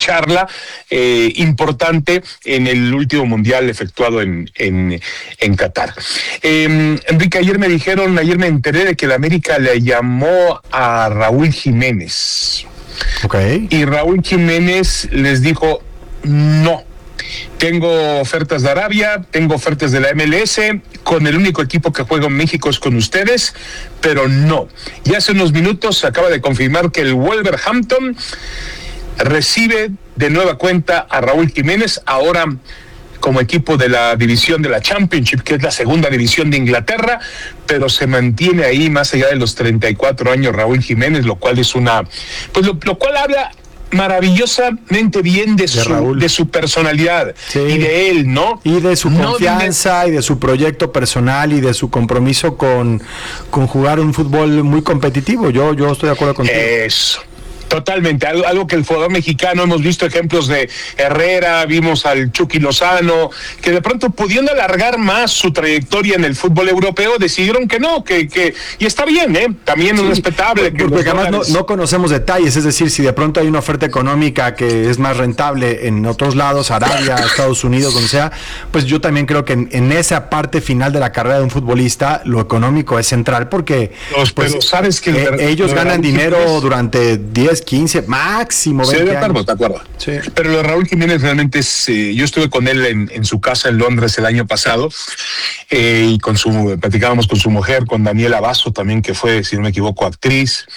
charla importante en el último mundial efectuado en Qatar. Enrique, ayer me enteré de que la América le llamó a Raúl Jiménez. Okay. Y Raúl Jiménez les dijo, no. Tengo ofertas de Arabia, tengo ofertas de la MLS, con el único equipo que juega en México es con ustedes, pero no. Y hace unos minutos se acaba de confirmar que el Wolverhampton recibe de nueva cuenta a Raúl Jiménez, ahora como equipo de la división de la Championship, que es la segunda división de Inglaterra, pero se mantiene ahí más allá de los 34 años Raúl Jiménez, lo cual es lo cual habla maravillosamente bien de su personalidad, sí, y de él, ¿no? Y de su confianza y de su proyecto personal y de su compromiso con jugar un fútbol muy competitivo. Yo estoy de acuerdo contigo. Eso. Totalmente, algo que el fútbol mexicano, hemos visto ejemplos de Herrera, vimos al Chucky Lozano, que de pronto pudiendo alargar más su trayectoria en el fútbol europeo, decidieron que no, y está bien, también sí, es respetable. Porque además no conocemos detalles, es decir, si de pronto hay una oferta económica que es más rentable en otros lados, Arabia, Estados Unidos, donde sea, pues yo también creo que en esa parte final de la carrera de un futbolista, lo económico es central, porque pero sabes que ellos ganan dinero durante 10, 15, máximo 20 años. De acuerdo. Sí. Pero lo de Raúl Jiménez realmente es, yo estuve con él en su casa en Londres el año pasado, y platicábamos con su mujer, con Daniela Basso también, que fue, si no me equivoco, actriz,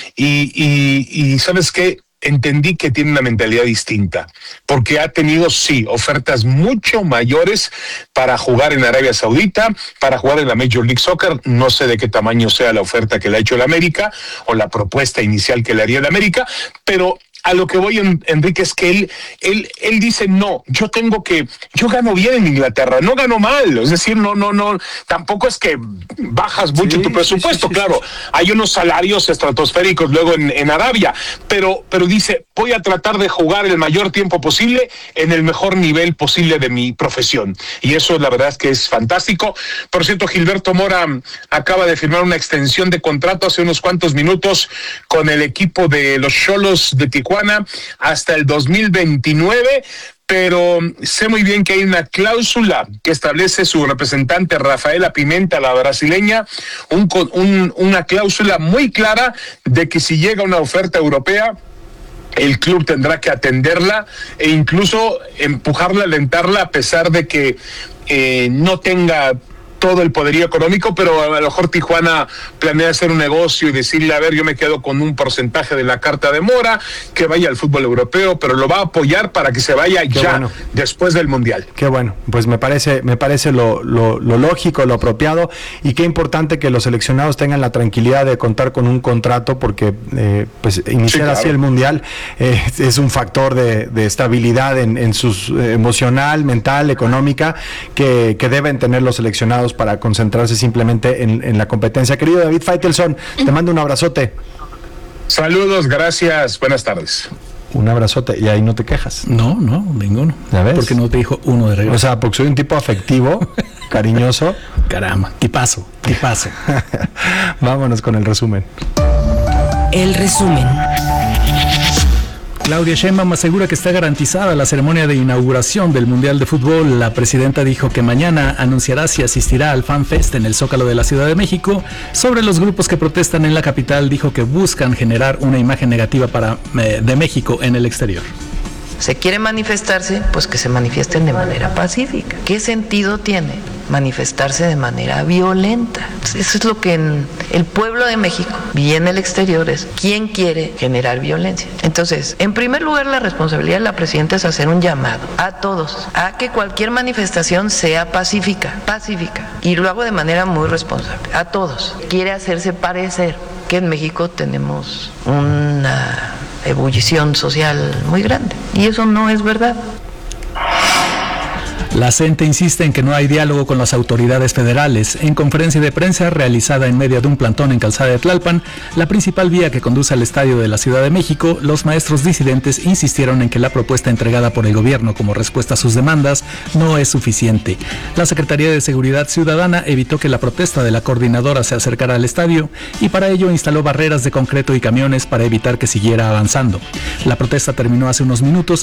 y ¿sabes qué? Entendí que tiene una mentalidad distinta, porque ha tenido, sí, ofertas mucho mayores para jugar en Arabia Saudita, para jugar en la Major League Soccer. No sé de qué tamaño sea la oferta que le ha hecho el América o la propuesta inicial que le haría el América, pero a lo que voy, Enrique, es que él dice, no, yo gano bien en Inglaterra, no gano mal, es decir, no, tampoco es que bajas mucho tu presupuesto, claro, hay unos salarios estratosféricos luego en Arabia, pero dice, voy a tratar de jugar el mayor tiempo posible en el mejor nivel posible de mi profesión, y eso la verdad es que es fantástico. Por cierto, Gilberto Mora acaba de firmar una extensión de contrato hace unos cuantos minutos con el equipo de los Xolos de Tijuana hasta el 2029, pero sé muy bien que hay una cláusula que establece su representante Rafaela Pimenta, la brasileña, una cláusula muy clara de que si llega una oferta europea, el club tendrá que atenderla e incluso empujarla, alentarla, a pesar de que no tenga todo el poderío económico, pero a lo mejor Tijuana planea hacer un negocio y decirle, a ver, yo me quedo con un porcentaje de la carta de Mora, que vaya al fútbol europeo, pero lo va a apoyar para que se vaya después del Mundial. Qué bueno, pues me parece lo lógico, lo apropiado, y qué importante que los seleccionados tengan la tranquilidad de contar con un contrato, porque pues iniciar así el Mundial es un factor de estabilidad en sus emocional, mental, económica, que deben tener los seleccionados para concentrarse simplemente en la competencia. Querido David Faitelson, te mando un abrazote. Saludos, gracias, buenas tardes. Un abrazote, y ahí no te quejas. No, ninguno. ¿Ya ves? Porque no te dijo uno de regreso. O sea, porque soy un tipo afectivo, cariñoso. Caramba, tipazo. Vámonos con el resumen. El resumen. Claudia Sheinbaum asegura que está garantizada la ceremonia de inauguración del Mundial de Fútbol. La presidenta dijo que mañana anunciará si asistirá al Fan Fest en el Zócalo de la Ciudad de México. Sobre los grupos que protestan en la capital, dijo que buscan generar una imagen negativa de México en el exterior. ¿Se quiere manifestarse? Pues que se manifiesten de manera pacífica. ¿Qué sentido tiene manifestarse de manera violenta? Eso es lo que en el pueblo de México y en el exterior es ¿quién quiere generar violencia? Entonces, en primer lugar, la responsabilidad de la presidenta es hacer un llamado a todos a que cualquier manifestación sea pacífica, y lo hago de manera muy responsable, a todos. Quiere hacerse parecer que en México tenemos una ebullición social muy grande, y eso no es verdad. La CENTE insiste en que no hay diálogo con las autoridades federales. En conferencia de prensa realizada en medio de un plantón en Calzada de Tlalpan, la principal vía que conduce al estadio de la Ciudad de México, los maestros disidentes insistieron en que la propuesta entregada por el gobierno como respuesta a sus demandas no es suficiente. La Secretaría de Seguridad Ciudadana evitó que la protesta de la coordinadora se acercara al estadio, y para ello instaló barreras de concreto y camiones para evitar que siguiera avanzando. La protesta terminó hace unos minutos